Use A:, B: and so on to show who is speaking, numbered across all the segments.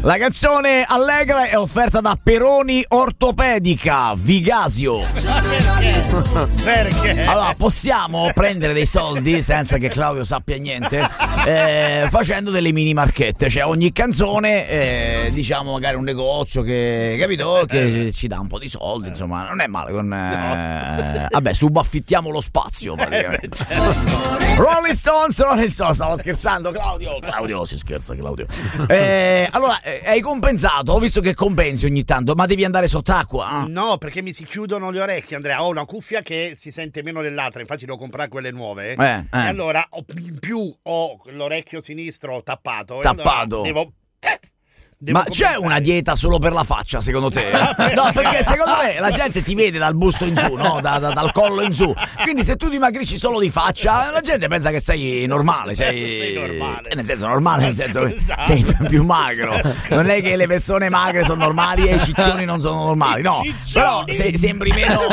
A: La canzone allegra è offerta da Peroni Ortopedica Vigasio.
B: Perché?
A: Allora, possiamo prendere dei soldi senza che Claudio sappia niente, facendo delle mini marchette. Cioè ogni canzone, diciamo magari un negozio che, capito, che ci dà un po' di soldi, insomma, non è male. Vabbè, subaffittiamo lo spazio praticamente. Rolling Stones, stavo scherzando, Claudio si scherza, Claudio. Allora, hai compensato? Ho visto che compensi ogni tanto, ma devi andare sott'acqua?
B: No, perché mi si chiudono le orecchie, Andrea. Ho una cuffia che si sente meno dell'altra, infatti devo comprare quelle nuove. E allora in più ho l'orecchio sinistro tappato.
A: Tappato.
B: Allora
A: Ma c'è una dieta solo per la faccia, secondo te? No, perché secondo me la gente ti vede dal busto in su, no? Dal collo in su. Quindi se tu dimagrisci solo di faccia, la gente pensa che sei normale. Sei normale. Nel senso normale, nel senso che sei più magro. Non è che le persone magre sono normali e i ciccioni non sono normali, no. Però sembri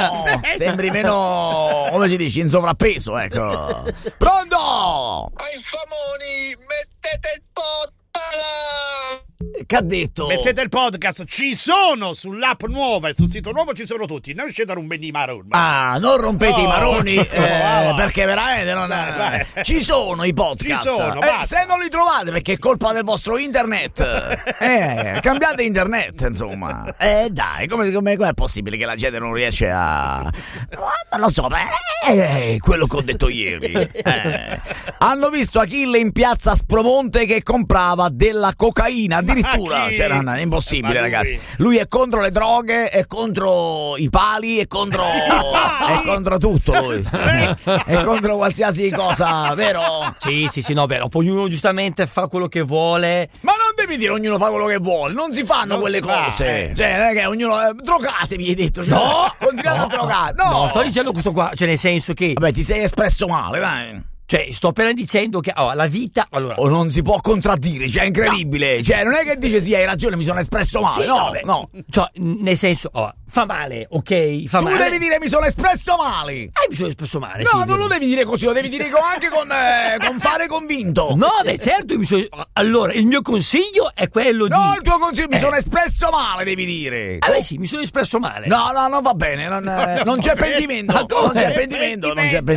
A: meno, come si dice, in sovrappeso, ecco. Pronto?
C: Ai famoni, mettete il pot.
A: Che ha detto?
B: Mettete il podcast, ci sono sull'app nuova e sul sito nuovo, ci sono tutti. Non scendere un benì maroni.
A: Non rompete i maroni, perché veramente ci sono i podcast.
B: Ci sono,
A: se non li trovate perché è colpa del vostro internet, cambiate internet, insomma. Dai, come è possibile che la gente non riesce a... Non lo so, quello che ho detto ieri. Hanno visto Achille in piazza Spromonte che comprava della cocaina, addirittura. Cioè, è impossibile, ragazzi. Lui è contro le droghe, è contro i pali, è contro tutto lui. È contro qualsiasi cosa, vero?
D: Sì, no, vero. Poi ognuno giustamente fa quello che vuole.
A: Ma non devi dire ognuno fa quello che vuole, non si fanno quelle cose. Cioè, non è che ognuno drogatevi, hai detto. Cioè, no, continuate a drogare. No,
D: sto dicendo questo qua, cioè nel senso che
A: vabbè, ti sei espresso male, dai.
D: Cioè, sto appena dicendo che la vita... Allora,
A: non si può contraddire, cioè è incredibile. No. Cioè, non è che dice sì, hai ragione, mi sono espresso male. Sì, no.
D: Cioè, nel senso, fa male, ok? Fa male.
A: Tu devi dire mi sono espresso male.
D: Mi sono espresso male.
A: No, non lo devi dire così, lo devi dire anche con fare convinto.
D: No, certo, allora, il mio consiglio è quello di...
A: No, il tuo consiglio, mi sono espresso male, devi dire.
D: Sì, mi sono espresso male.
A: No, non va bene, non c'è pentimento. Non c'è pentimento.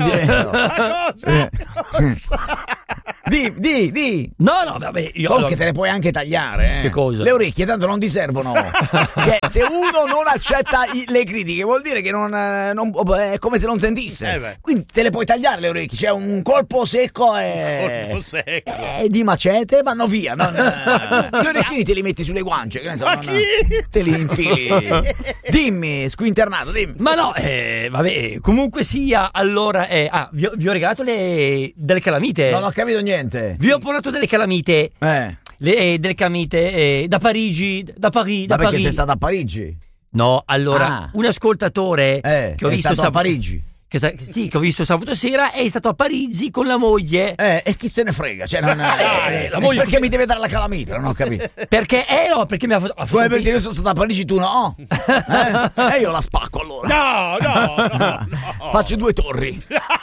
A: Di.
D: No, vabbè.
A: Comunque te le puoi anche tagliare.
D: Che cosa?
A: Le orecchie tanto non ti servono. Cioè, se uno non accetta le critiche, vuol dire che non è come se non sentisse. Quindi te le puoi tagliare le orecchie. C'è un colpo secco di macete vanno via. Gli orecchini te li metti sulle guance. Che ne so, te li infili. Dimmi, squinternato, dimmi.
D: Ma no, vabbè, comunque sia, allora, vi ho regalato delle calamite.
A: Non ho capito niente.
D: Vi ho portato delle calamite. Delle calamite da Parigi. Da
A: perché sei stato a Parigi?
D: No, allora, un ascoltatore che ho visto
A: a Parigi.
D: Che ho visto sabato sera, è stato a Parigi con la moglie.
A: E chi se ne frega? Cioè, la moglie perché mi deve dare la calamite? Non ho capito.
D: Perché mi ha fatto.
A: Come perché io sono stato a Parigi, tu no? E io la spacco allora.
B: No.
A: Faccio 2 torri.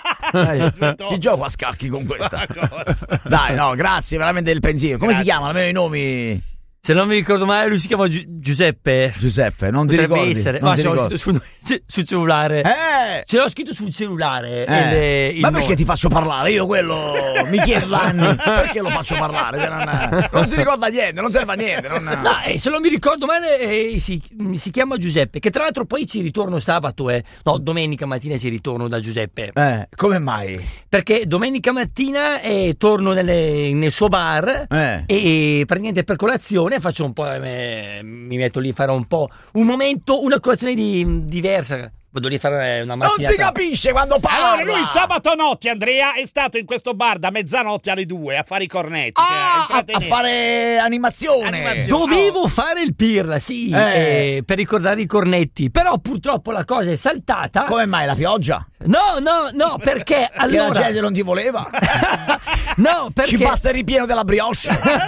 A: Chi gioca a scacchi con questa? Dai, no, grazie veramente del pensiero. Come si chiamano almeno i nomi?
D: Se non mi ricordo male, lui si chiama Giuseppe.
A: Giuseppe, non ti ricordi?
D: Essere.
A: Non ti
D: ricordi. Sul cellulare. Ce l'ho scritto sul cellulare.
A: Ma perché ti faccio parlare? Io quello mi chiedo da anni. Perché lo faccio parlare? Non si ricorda niente, non serve a niente.
D: Se non mi ricordo male, si chiama Giuseppe. Che tra l'altro poi ci ritorno sabato. No, domenica mattina ci ritorno da Giuseppe.
A: Come mai?
D: Perché domenica mattina torno nel suo bar e praticamente per colazione faccio un po', mi metto lì a fare un po' una colazione diversa. Vado lì a fare una mattinata.
A: Non si capisce quando parla.
B: Allora lui sabato notte, Andrea, è stato in questo bar da mezzanotte alle 2 a fare i cornetti,
A: a fare animazione.
D: Dovevo fare il pirla, sì, per ricordare i cornetti, però purtroppo la cosa è saltata.
A: Come mai, la pioggia?
D: No, perché allora
A: la gente non ti voleva.
D: No, perché
A: ci basta il ripieno della brioche.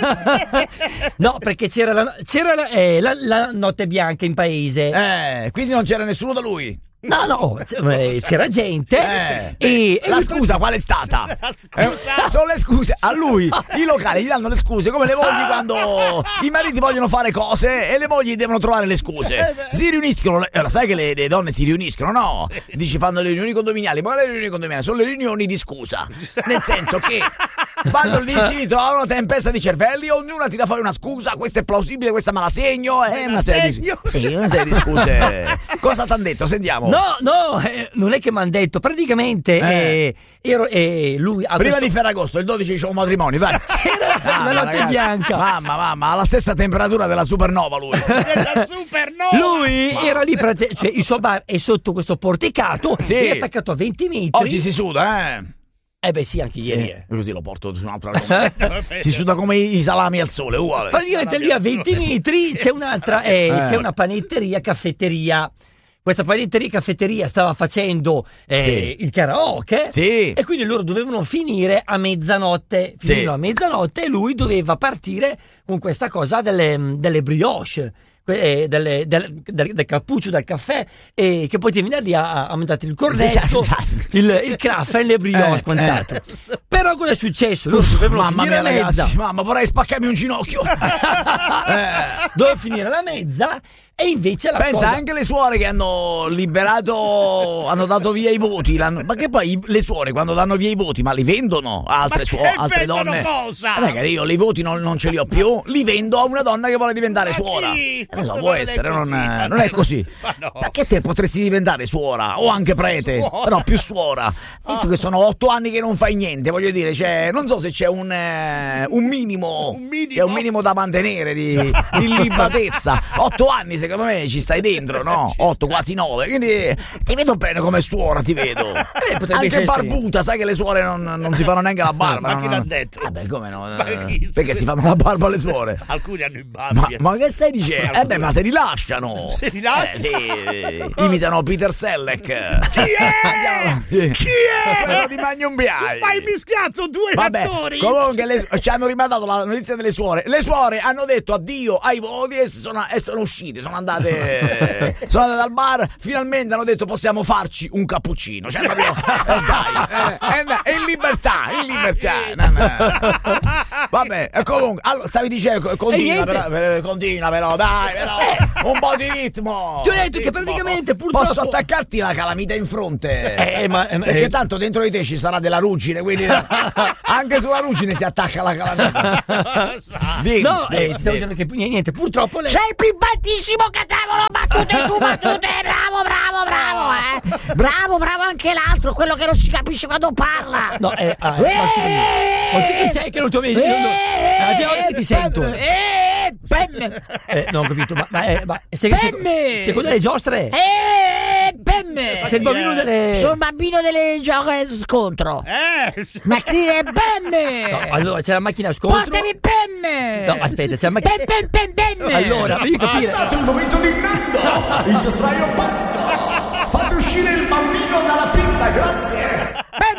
D: No, perché c'era la notte bianca in paese.
A: Quindi non c'era nessuno da lui.
D: No, c'era gente.
A: E la scusa qual è stata? Sono le scuse. A lui i locali gli danno le scuse come le mogli quando i mariti vogliono fare cose e le mogli devono trovare le scuse. Si riuniscono, sai che le donne si riuniscono, no? Dici fanno le riunioni condominiali, ma le riunioni condominiali sono le riunioni di scusa. Nel senso che vanno lì, si trovano una tempesta di cervelli, ognuna tira fuori una scusa, questa è plausibile, questa me la segno, una serie di scuse. Cosa t'han detto? Sentiamo.
D: No, non è che mi hanno detto, praticamente lui
A: prima di Ferragosto, il 12 c'è un matrimonio, vai.
D: C'era la notte bianca.
A: Mamma, ha la stessa temperatura della supernova lui.
B: Della supernova.
D: Lui era lì, cioè il suo bar è sotto questo porticato, è attaccato a 20 metri.
A: Oggi si suda,
D: Sì, anche ieri.
A: Così lo porto su un'altra cosa. Si suda come i salami al sole, uguale.
D: Praticamente lì a 20 metri c'è un'altra, c'è una panetteria, caffetteria. Questa panetteria caffetteria stava facendo il karaoke e quindi loro dovevano finire a mezzanotte. A mezzanotte e lui doveva partire con questa cosa delle brioche. Del cappuccio, del caffè, e che poi ti viene lì a mangiare il cornetto, il caffè e le brioche quant'altro. Però cosa è successo? Loro dovevano finire la mezza.
A: Ragazzi, mamma, vorrei spaccarmi un ginocchio.
D: Doveva finire la mezza. E invece
A: pensa anche le suore che hanno liberato, hanno dato via i voti, ma che poi le suore quando danno via i voti, ma li vendono altre donne?
B: Cosa?
A: Magari io i voti non ce li ho più, li vendo a una donna che vuole diventare suora. Può essere, non è così. Perché te potresti diventare suora o anche prete, però più suora. Visto che sono 8 anni che non fai niente, voglio dire, non so se c'è un minimo, che è un minimo da mantenere di libatezza. 8 anni secondo me ci stai dentro, no? 8, quasi 9. Quindi ti vedo bene come suora, ti vedo. Anche barbuta, sai che le suore non si fanno neanche la barba.
B: Ma chi l'ha detto?
A: Vabbè, come no? Perché si fanno la barba le suore?
B: Alcuni hanno i barbi.
A: Ma che stai dicendo? Ma se rilasciano. Imitano Peter Selleck.
B: Chi è? Chi è?
A: Me lo dimagno un biaio.
B: Ma hai mischiato due attori.
A: Comunque ci hanno rimandato la notizia delle suore. Le suore hanno detto addio ai voti e sono uscite. Sono andate al bar, finalmente hanno detto possiamo farci un cappuccino, cioè proprio in libertà. Vabbè, comunque, allora, stavi dicendo continua però, dai, un po' di ritmo.
D: Ti ho detto che praticamente purtroppo
A: posso attaccarti la calamita in fronte, perché tanto dentro di te ci sarà della ruggine, quindi anche sulla ruggine si attacca la calamita.
D: Stavo dicendo che niente, purtroppo lei...
A: Sei il pimpantissimo catavolo, battute su battute, bravo anche l'altro, quello che non si capisce quando parla.
D: Ma chi sei che non ti ho visto? Ti sento. Non ho capito, ma secondo le giostre? Sei il bambino delle...
A: Sono il bambino delle gioche scontro. Ma chi è Bemme?
D: No, allora c'è la macchina scontro.
A: Portami Bemme.
D: No, aspetta, c'è la macchina.
A: Bemme.
D: Allora, devi capire.
A: È il momento di Nando, il giostraio pazzo. Fate uscire il bambino dalla pista, grazie.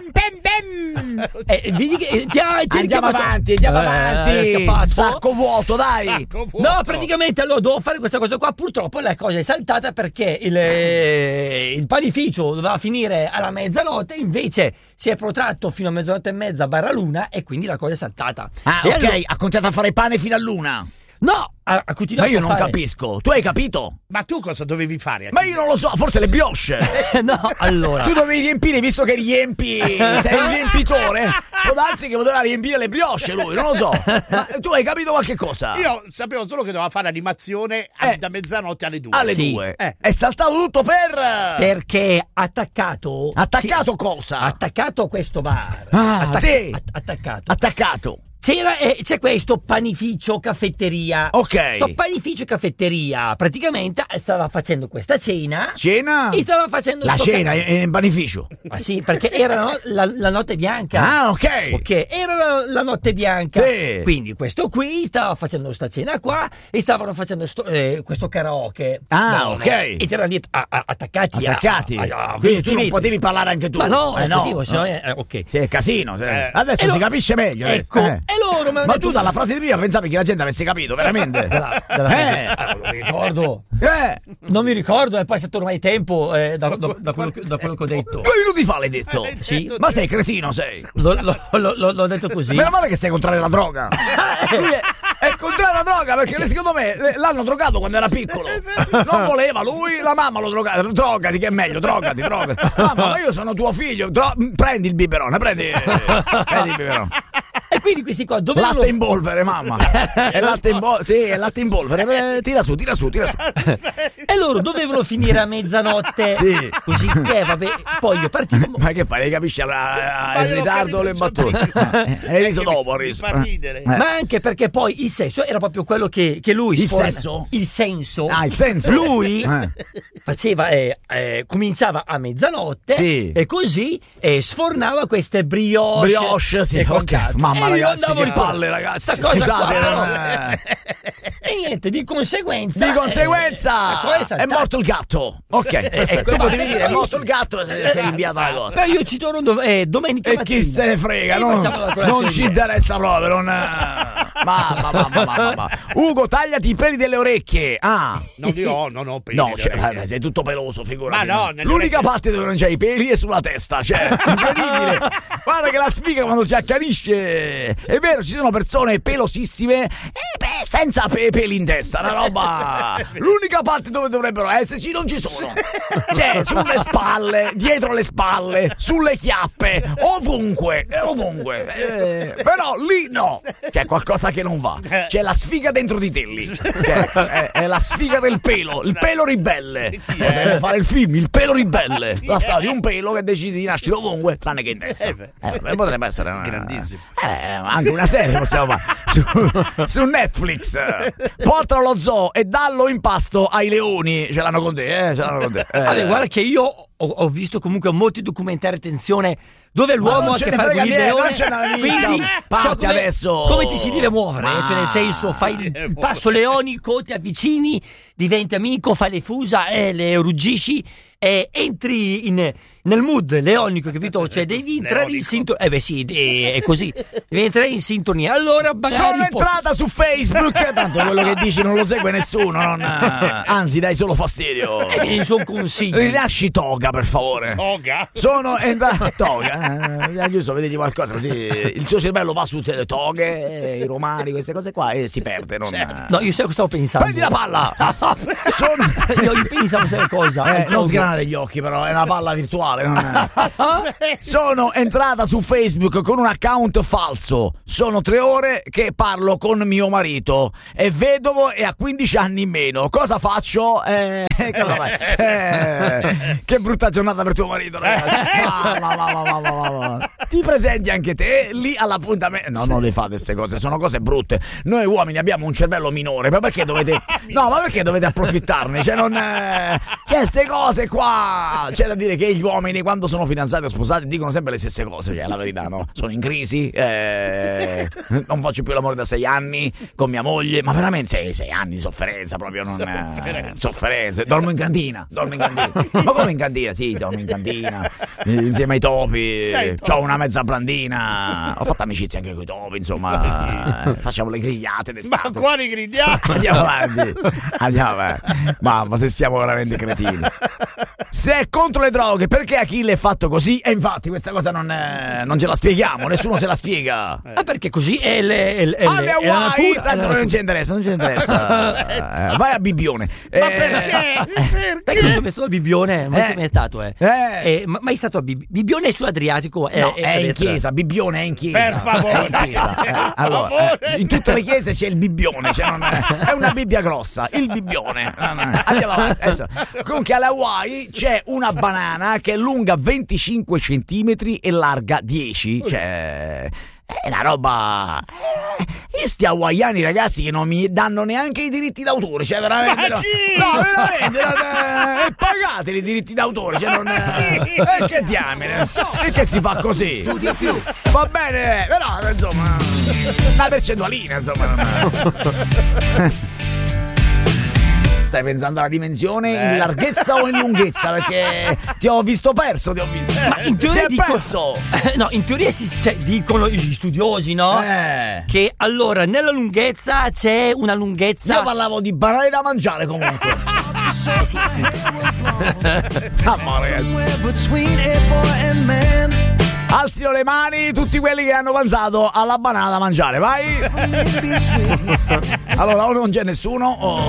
D: Vedi che
A: andiamo avanti. Sacco vuoto, dai.
D: No, praticamente allora devo fare questa cosa qua. Purtroppo la cosa è saltata perché il panificio doveva finire alla mezzanotte, invece si è protratto fino a mezzanotte e mezza barra l'una, e quindi la cosa è saltata.
A: Allora, ha continuato a fare pane fino all'una.
D: No, ha continuato.
A: Ma io non capisco. Tu hai capito?
B: Ma tu cosa dovevi fare?
A: Ma io non lo so, forse le brioche.
D: No, allora.
A: Tu dovevi riempire, visto che riempi, sei un riempitore. Può darsi che poteva riempire le brioche lui, non lo so. Ma tu hai capito qualche cosa?
B: Io sapevo solo che doveva fare animazione da mezzanotte alle 2.
A: Alle 2. È saltato tutto
D: perché attaccato.
A: Attaccato cosa?
D: Attaccato a questo bar.
A: Attaccato.
D: C'è questo panificio caffetteria.
A: Ok.
D: Sto panificio caffetteria praticamente stava facendo questa cena. E stava facendo
A: la cena in panificio.
D: Ah sì, perché era la notte bianca.
A: Ah, ok.
D: Era la notte bianca.
A: Sì.
D: Quindi questo qui stava facendo sta cena qua e stavano facendo questo karaoke.
A: Ok.
D: E ti erano attaccati.
A: Quindi tu non potevi parlare anche tu.
D: Ma no, potevo,
A: ok. Sì, è casino. Adesso si capisce meglio.
D: Ecco. loro
A: ma tu dalla frase di prima pensavi che la gente avesse capito, veramente?
D: Non mi ricordo. Non mi ricordo, e poi è stato ormai tempo da quello che ho detto.
A: 2 minuti fa l'hai detto.
D: Sì.
A: Ma sei cretino, sei.
D: L'ho detto così.
A: Meno male che sei contrario alla droga. Lui è contrario alla droga perché secondo me l'hanno drogato quando era piccolo. Non voleva lui, la mamma lo drogava. Drogati che è meglio, drogati. Mamma, ma io sono tuo figlio, prendi il biberone, prendi il biberone.
D: E quindi questi qua
A: latte in polvere, mamma. È latte in polvere. Sì, è latte in polvere. Tira su.
D: E loro dovevano finire a mezzanotte.
A: Sì.
D: Così che vabbè, poi io partivo.
A: Ma che fai? Capisci il ritardo le battute? Hai riso dopo, ha riso.
D: Ma anche perché poi il sesso era proprio quello che lui
A: il senso?
D: Il senso.
A: Il senso.
D: Lui faceva cominciava a mezzanotte, sì, e così sfornava queste brioche,
A: sì, ok. Mamma, ragazzi, che palle, ragazzi. Scusate.
D: E niente, di conseguenza
A: è morto il gatto. Ok, tu potevi dire è morto il gatto e sei rinviata la cosa.
D: Però io ci torno domenica mattina.
A: E chi se ne frega, non ci interessa proprio. Mamma. Ugo, tagliati i peli delle orecchie.
B: Non li ho, non ho peli.
A: No, sei tutto peloso, figurati.
B: Ma no,
A: l'unica parte dove non c'hai i peli è sulla testa, incredibile. Guarda che la sfiga quando si accanisce. È vero, ci sono persone pelosissime senza peli in testa, una roba. L'unica parte dove dovrebbero esserci non ci sono. Sulle spalle, dietro le spalle, sulle chiappe, ovunque. Però lì no, c'è qualcosa che non va. C'è la sfiga dentro di te lì. È la sfiga del pelo, il pelo ribelle. Potremmo fare il film, il pelo ribelle. La storia di un pelo che decide di nascere ovunque, tranne che in testa. Potrebbe essere
B: grandissimo.
A: Anche una serie possiamo fare su Netflix. Portalo allo zoo e dallo in pasto ai leoni. Ce l'hanno con te.
D: Allora, guarda che io ho visto comunque molti documentari, attenzione, dove l'uomo ha a che fare con il leone, quindi
A: parti adesso
D: come ci si deve muovere, cioè nel senso fai il passo leonico, ti avvicini, diventi amico, fai le fusa e le ruggisci e entri nel mood leonico, capito? Cioè devi entrare in sintonia. È così, devi entrare in sintonia. Allora
A: sono entrata su Facebook, tanto quello che dici non lo segue nessuno, anzi dai solo fastidio.
D: Sono consigli.
A: Rilasci toga, per favore.
B: Toga?
A: Sono entrata toga. Giusto, vedete qualcosa così. Il suo cervello va su tutte le toghe, i romani, queste cose qua, e si perde.
D: No, io sai cosa stavo pensando.
A: Prendi la palla.
D: Io pensavo questa cosa.
A: Non sgranare gli occhi, però è una palla virtuale. Sono entrata su Facebook con un account falso. Sono 3 ore che parlo con mio marito. È vedovo e ha 15 anni in meno. Cosa faccio? Che brutta giornata per tuo marito, ragazzi. Mamma. Ti presenti anche te lì all'appuntamento? No, non le fate queste cose, sono cose brutte. Noi uomini abbiamo un cervello minore, ma perché dovete approfittarne? Queste cose qua. C'è da dire che gli uomini quando sono fidanzati o sposati dicono sempre le stesse cose, la verità, no? Sono in crisi, non faccio più l'amore da 6 anni con mia moglie, ma veramente 6 anni di sofferenza, proprio sofferenza. Dormo in cantina. Ma come in cantina? Sì, dormo in cantina insieme ai topi. C'ho una mezza brandina. Ho fatto amicizia anche con i topi, insomma. Facciamo le grigliate d'estate.
B: Ma quali grigliate?
A: Andiamo avanti. Mamma, se siamo veramente cretini. Se è contro le droghe, perché Achille è fatto così? E infatti questa cosa non ce la spieghiamo, nessuno se la spiega.
D: Perché così è le
A: Hawaii, tanto non ci interessa. Vai a Bibbione.
B: Ma perché?
D: Perché non sono stato a Bibbione? Non sei mai stato, mai stato a Bibbione sull'Adriatico?
A: È in chiesa, Bibbione è in chiesa.
B: Per favore.
A: È in chiesa. Allora, in tutte le chiese c'è il Bibbione, è una Bibbia grossa, il Bibbione. Andiamo avanti. Comunque alle Hawaii c'è una banana che è lunga 25 centimetri e larga 10, cioè è una roba. Sti hawaiani, ragazzi, che non mi danno neanche i diritti d'autore, cioè veramente veramente e pagateli i diritti d'autore, cioè che diamine, perché si fa così?
D: Più.
A: Va bene, però insomma una percentualina, insomma. Stai pensando alla dimensione in larghezza o in lunghezza? Perché ti ho visto perso,
D: Ma in teoria no, in teoria dicono gli studiosi, no? Che allora nella lunghezza c'è una lunghezza.
A: Io parlavo di banane da mangiare comunque.
D: Sì.
A: Alzino le mani tutti quelli che hanno pensato alla banana da mangiare, vai. Allora o non c'è nessuno o